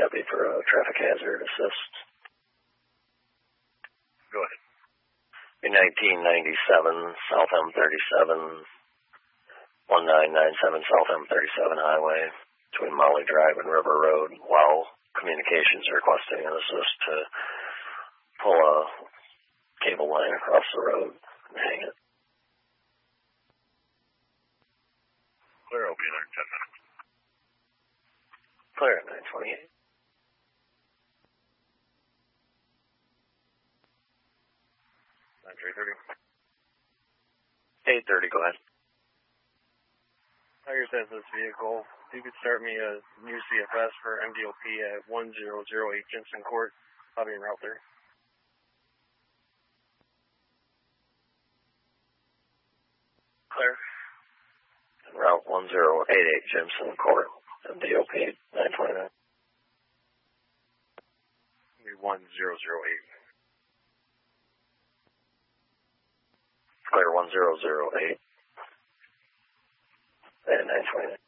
copy for a traffic hazard assist. Go ahead. 1997 South M37, 1997 South M37 Highway between Molly Drive and River Road. While communications requesting an assist to pull a cable line across the road and hang it. Clear, will be there in 10 minutes. Clear at 9:28. 9:30. 8:30, go ahead. Tiger says this vehicle. If you could start me a new CFS for MDOP at 1008 Jimson Court. I'll be en route there. Clear. En route 1088 Jimson Court. MDOP 929. 1008. Clear 1008. And 929.